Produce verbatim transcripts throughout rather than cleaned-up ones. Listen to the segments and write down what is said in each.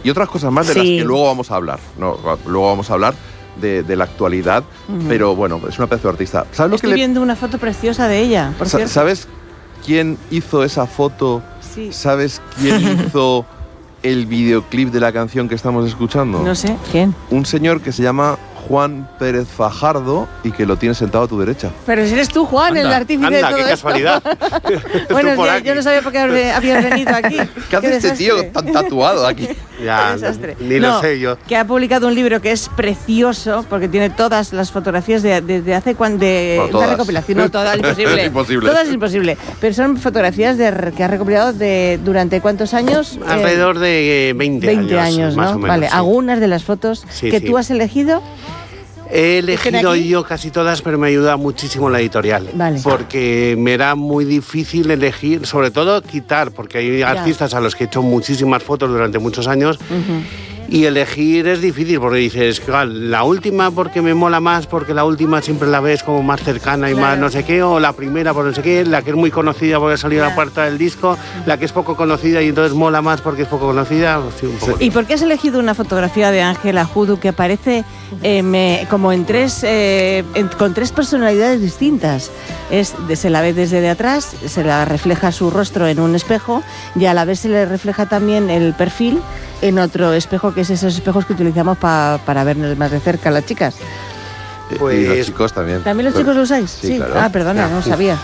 y otras cosas más de sí. las que luego vamos a hablar. No, luego vamos a hablar de, de la actualidad, uh-huh. pero bueno, es una pedazo de artista. ¿Sabes lo Estoy que le... viendo una foto preciosa de ella, por cierto. ¿Sabes quién hizo esa foto? Sí. ¿Sabes quién hizo el videoclip de la canción que estamos escuchando? No sé, ¿quién? Un señor que se llama Juan Pérez Fajardo y que lo tiene sentado a tu derecha. Pero si eres tú, Juan, anda, el artífice anda, de todo qué esto. Casualidad. Bueno, yo, yo no sabía por qué habías venido aquí. ¿Qué hace este tío tan tatuado aquí? Ya, ni no, lo sé yo. Que ha publicado un libro que es precioso porque tiene todas las fotografías de, de, de hace cuando de no, una recopilación, no todas, imposible. Es imposible. Todas es imposible. Pero son fotografías de, que ha recopilado de durante cuántos años? Alrededor de eh, veinte, veinte años, años, más ¿no? o menos. Vale, Sí. algunas de las fotos sí, que sí. tú has elegido. He elegido yo casi todas, pero me ayuda muchísimo la editorial. Vale. Porque me era muy difícil elegir, sobre todo quitar, porque hay ya. artistas a los que he hecho muchísimas fotos durante muchos años. Uh-huh. Y elegir es difícil, porque dices, claro, la última porque me mola más, porque la última siempre la ves como más cercana y claro. más no sé qué, o la primera por no sé qué, la que es muy conocida porque ha salido claro. la puerta del disco, la que es poco conocida y entonces mola más porque es poco conocida. Sí, un poco. ¿Y por qué has elegido una fotografía de Ángela Judu que aparece eh, me, como en tres, eh, en, con tres personalidades distintas? Es, de, se la ve desde de atrás, se la refleja su rostro en un espejo y a la vez se le refleja también el perfil en otro espejo, que es esos espejos que utilizamos pa, para vernos más de cerca las chicas. Pues, y los chicos también. ¿También los Pero, chicos lo usáis? Sí, sí. Claro. Ah, perdona, no sabía.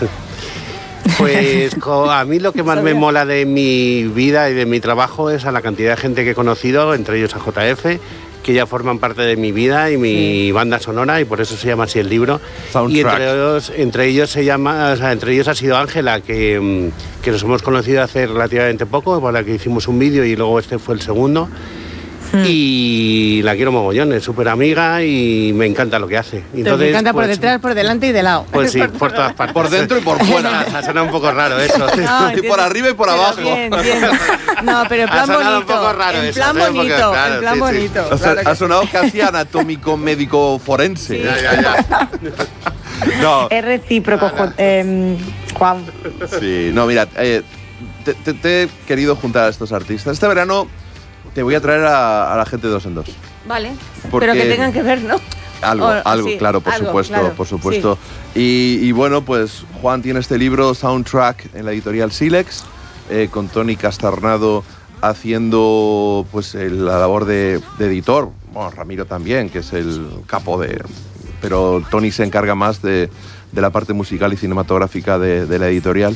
Pues a mí lo que más me mola de mi vida y de mi trabajo es a la cantidad de gente que he conocido, entre ellos a J F, que ya forman parte de mi vida y mi sí. banda sonora, y por eso se llama así el libro. Soundtrack. Y entre ellos, entre ellos se llama, o sea, entre ellos ha sido Ángela, que, que nos hemos conocido hace relativamente poco, para que hicimos un vídeo y luego este fue el segundo. Hmm. Y la quiero mogollón, es súper amiga y me encanta lo que hace. Entonces, me encanta pues, por detrás, por delante y de lado. Pues sí, por, por todas partes. Por dentro y por fuera. Ha sonado un poco raro eso. No, y por arriba y por pero abajo. Bien, bien. No, pero en plan ha sonado bonito. un poco raro en eso. Plan bonito, poco, claro, en plan sí, bonito. Sí. Claro ha, ha sonado casi anatómico médico forense. Sí. Ya, ya, ya. No. Es recíproco, eh, Juan. Sí, no, mira, eh, te, te, te he querido juntar a estos artistas. Este verano te voy a traer a, a la gente de dos en dos. Vale, Porque pero que tengan que ver, ¿no? Algo, O, algo, sí, claro, por algo, supuesto, claro, por supuesto. Sí. Y, y bueno, pues Juan tiene este libro, Soundtrack, en la editorial Silex, eh, con Tony Castarnado haciendo pues el, la labor de, de editor. Bueno, Ramiro también, que es el capo de... Pero Tony se encarga más de, de la parte musical y cinematográfica de, de la editorial.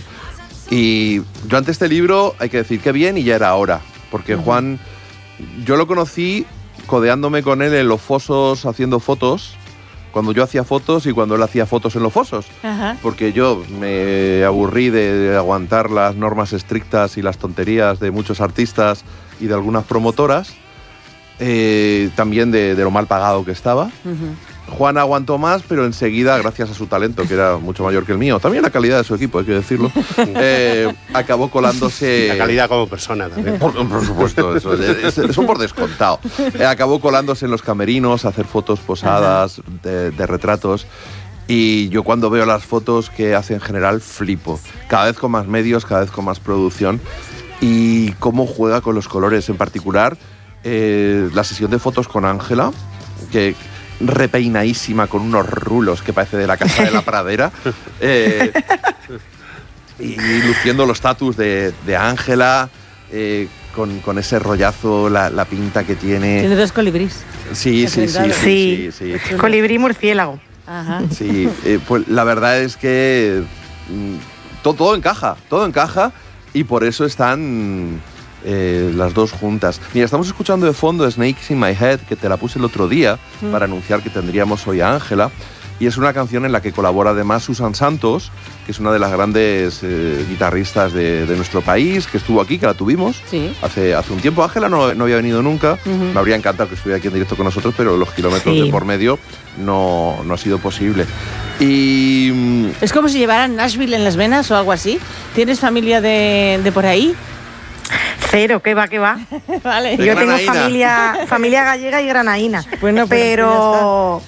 Y yo ante este libro, hay que decir que bien y ya era hora, porque uh-huh. Juan, yo lo conocí codeándome con él en los fosos haciendo fotos, cuando yo hacía fotos y cuando él hacía fotos en los fosos. Uh-huh. Porque yo me aburrí de aguantar las normas estrictas y las tonterías de muchos artistas y de algunas promotoras, eh, también de, de lo mal pagado que estaba. Uh-huh. Juan aguantó más, pero enseguida, gracias a su talento, que era mucho mayor que el mío, también la calidad de su equipo, hay que decirlo, eh, acabó colándose... La calidad como persona también. Por, por supuesto, eso, es, eso por descontado. Eh, acabó colándose en los camerinos a hacer fotos posadas, de, de retratos. Y yo cuando veo las fotos que hace en general, flipo. Cada vez con más medios, cada vez con más producción. Y cómo juega con los colores. En particular, eh, la sesión de fotos con Ángela, que... repeinadísima con unos rulos que parece de la Casa de la Pradera, eh, y, y luciendo los tatus de Ángela, eh, con, con ese rollazo, la, la pinta que tiene. Tiene dos colibrís. Sí, sí, sí, sí, sí, sí. Colibrí murciélago. Ajá. Sí, eh, pues la verdad es que mm, todo, todo encaja, todo encaja y por eso están... Eh, las dos juntas. Mira, estamos escuchando de fondo Snakes in My Head, que te la puse el otro día mm. para anunciar que tendríamos hoy a Ángela, y es una canción en la que colabora además Susan Santos, que es una de las grandes eh, guitarristas de, de nuestro país, que estuvo aquí, que la tuvimos sí. hace, hace un tiempo. Ángela no, no había venido nunca, uh-huh. me habría encantado que estuviera aquí en directo con nosotros, pero los kilómetros sí. de por medio no, no ha sido posible. Y... Es como si llevaran Nashville en las venas o algo así. ¿Tienes familia de, de por ahí? Cero, que va, que va. Vale. Yo tengo familia, familia gallega y granaína. Bueno, pero,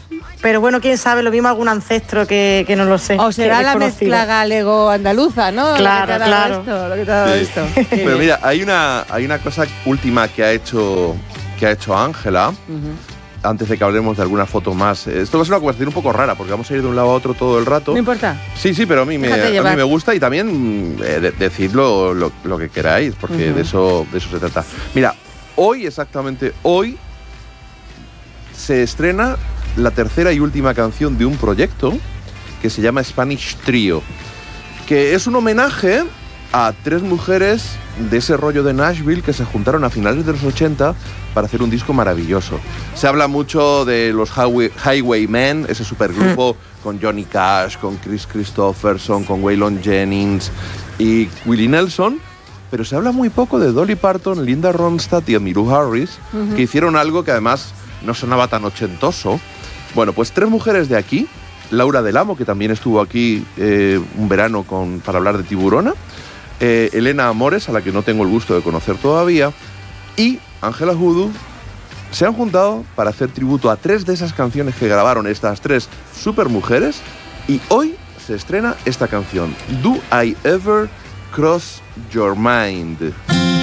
pero bueno, quién sabe, lo mismo algún ancestro que, que no lo sé. O será la desconocido. mezcla galego-andaluza, ¿no? Claro, lo que te ha dado claro. Esto, lo que te ha dado Sí. esto. Qué Pero bien. mira, hay una, hay una cosa última que ha hecho que ha hecho Ángela, Ujú. antes de que hablemos de alguna foto más. Esto va a ser una conversación un poco rara, porque vamos a ir de un lado a otro todo el rato. No importa. Sí, sí, pero a mí me, Déjate a mí llevar. me gusta y también eh, de- decid lo, lo- lo que queráis, porque Ujú. de, eso, de eso se trata. Mira, hoy, exactamente hoy, se estrena la tercera y última canción de un proyecto que se llama Spanish Trio, que es un homenaje a tres mujeres de ese rollo de Nashville que se juntaron a finales de los ochenta para hacer un disco maravilloso. Se habla mucho de los Highway, Highwaymen, ese supergrupo con Johnny Cash, con Chris Christopherson, con Waylon Jennings y Willie Nelson, pero se habla muy poco de Dolly Parton, Linda Ronstadt y Emmylou Harris, que hicieron algo que además no sonaba tan ochentoso. Bueno, pues tres mujeres de aquí, Laura Del Amo, que también estuvo aquí eh, un verano con, para hablar de Tiburona, eh, Elena Amores, a la que no tengo el gusto de conocer todavía, y Ángela Hoodoo, se han juntado para hacer tributo a tres de esas canciones que grabaron estas tres supermujeres, y hoy se estrena esta canción, Do I Ever Cross Your Mind.